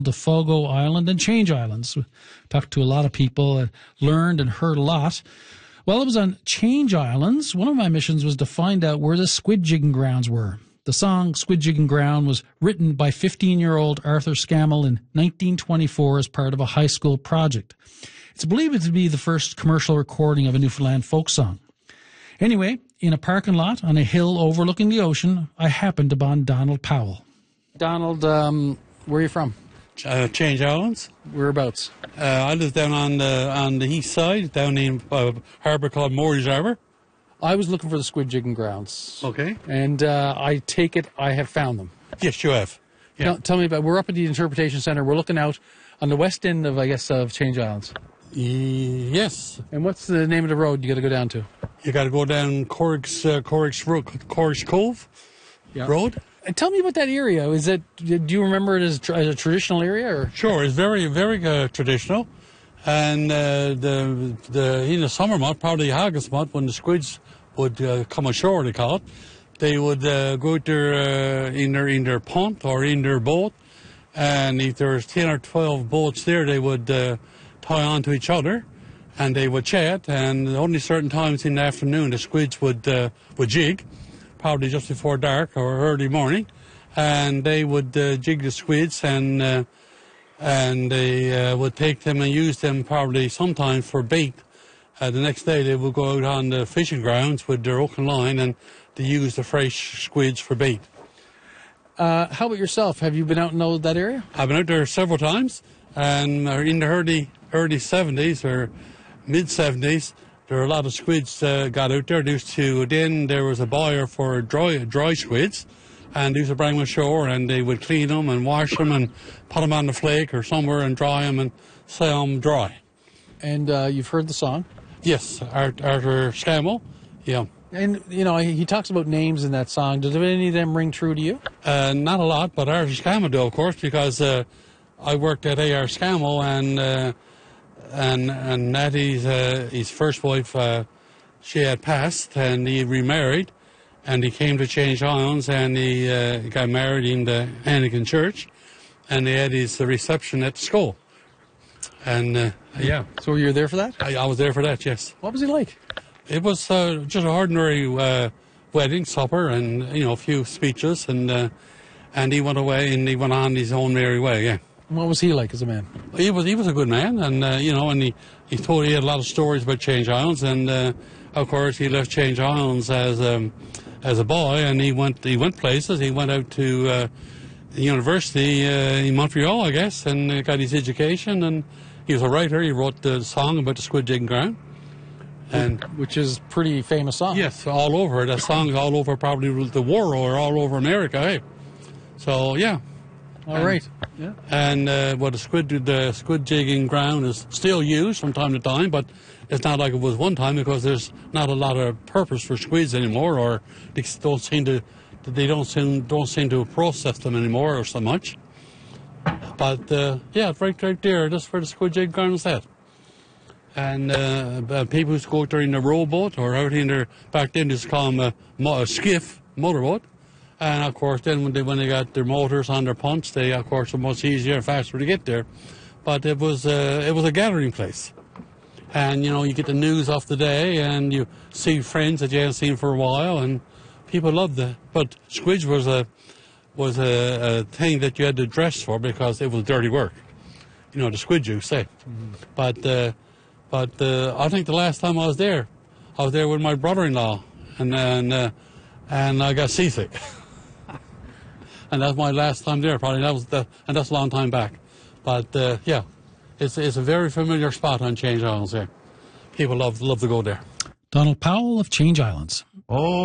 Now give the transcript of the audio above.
Fogo Island and Change Islands. We talked to a lot of people, learned and heard a lot. While I was on Change Islands, one of my missions was to find out where the squid jigging grounds were. The song Squid Jigging Ground was written by 15-year-old Arthur Scammell in 1924 as part of a high school project. It's believed to be the first commercial recording of a Newfoundland folk song. Anyway, in a parking lot on a hill overlooking the ocean, I happened upon Donald Powell. Donald, where are you from? Change Islands. Whereabouts? I live down on the east side, down in a harbour called Morey's Harbour. I was looking for the squid jigging grounds. Okay. And I take it I have found them. Yes, you have. Yeah. Tell me about, we're up at the Interpretation Centre. We're looking out on the west end of, of Change Islands. Yes. And what's the name of the road you got to go down to? You got to go down Corrick's Cove Road. And tell me about that area. Do you remember it as a traditional area? Or? Sure, it's very, very traditional. And in the summer month, probably August month, when the squids would come ashore, they call it, they would go out there in their pond or in their boat. And if there's 10 or 12 boats there, they would tie on to each other, and they would chat. And only certain times in the afternoon, the squids would jig, probably just before dark or early morning, and they would jig the squids, and they would take them and use them probably sometimes for bait. The next day they would go out on the fishing grounds with their hook and line, and they use the fresh squids for bait. How about yourself? Have you been out in that area? I've been out there several times, and in the early 70s or mid 70s, there were a lot of squids got out there. Then there was a buyer for dry squids, and they used to bring them ashore, and they would clean them and wash them and put them on the flake or somewhere and dry them and sell them dry. And you've heard the song? Yes, Arthur Scammell, yeah. And, he talks about names in that song. Did any of them ring true to you? Not a lot, but Arthur Scammell do, of course, because I worked at A.R. Scammell, and Natty's his first wife, she had passed, and he remarried, and he came to Change Islands, and he got married in the Anglican Church, and they had his reception at the school. And, yeah. So you were there for that? I was there for that, yes. What was he like? It was just an ordinary wedding, supper, and, a few speeches, and he went away, and he went on his own merry way, yeah. What was he like as a man? He was a good man, and and he had a lot of stories about Change Islands, and of course he left Change Islands as a boy, and he went places. He went out to the university in Montreal, I guess, and got his education. And he was a writer. He wrote the song about the squid jigging ground, and which is a pretty famous song. Yes, all over. That song's all over probably the world or all over America. Hey, so yeah. All right. Yeah. And the squid jigging ground is still used from time to time, but it's not like it was one time, because there's not a lot of purpose for squids anymore, or they don't seem to process them anymore or so much. But yeah, right there, that's where the squid jigging ground is at. And people used to go out there in a rowboat, or out in there, back then they used to call them a skiff, motorboat. And, of course, then when they got their motors on their pumps, they, of course, were much easier and faster to get there. But it was a gathering place. And, you get the news of the day, and you see friends that you haven't seen for a while, and people loved that. But squids was a thing that you had to dress for, because it was dirty work. The squid juice, eh? Mm-hmm. But I think the last time I was there with my brother-in-law, and I got seasick. And that's my last time there, probably. And that's a long time back. But yeah, it's a very familiar spot on Change Islands there. People love to go there. Donald Powell of Change Islands. Oh.